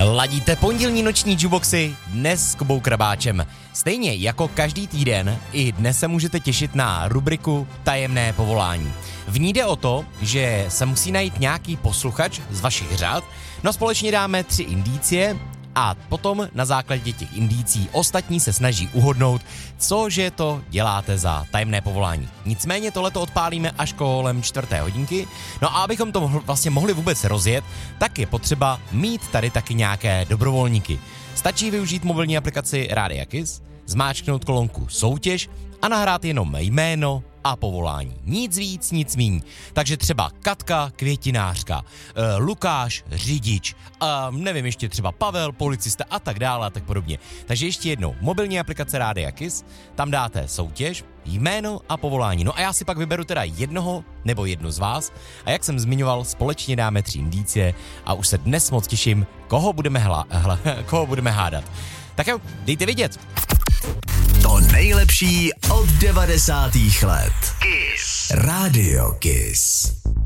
Ladíte pondělní noční jukeboxy dnes s Kubou Krabáčem. Stejně jako každý týden, i dnes se můžete těšit na rubriku Tajemné povolání. V ní jde o to, že se musí najít nějaký posluchač z vašich řad, no společně dáme 3 indicie a potom na základě těch indicí ostatní se snaží uhodnout, cože to děláte za tajemné povolání. Nicméně tohleto odpálíme až kolem 4. hodinky. No a abychom to mohli vůbec rozjet, tak je potřeba mít tady taky nějaké dobrovolníky. Stačí využít mobilní aplikaci Rádia Kiss, zmáčknout kolonku soutěž a nahrát jenom jméno a povolání. Nic víc, nic míň. Takže třeba Katka, květinářka, Lukáš, řidič, nevím, ještě třeba Pavel, policista a tak dále a tak podobně. Takže ještě jednou, mobilní aplikace Rádia Kiss, tam dáte soutěž, jméno a povolání. No a já si pak vyberu teda jednoho nebo jednu z vás a jak jsem zmiňoval, společně dáme 3 indicie a už se dnes moc těším, koho budeme hádat. Tak jo, dejte vidět. To nejlepší od 90. let. Kiss. Radio Kiss.